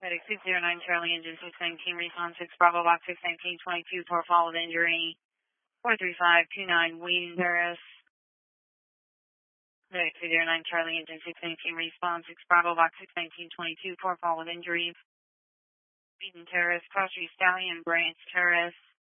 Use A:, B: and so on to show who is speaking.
A: FedEx 609 Charlie Engine 619, response 6 Bravo Box 61922, for fall of injury 43529, Wheaton Terrace. FedEx 609 Charlie Engine 619, response 6 Bravo Box 61922, for fall of injury Wheaton Terrace, Cross Street Stallion Branch Terrace.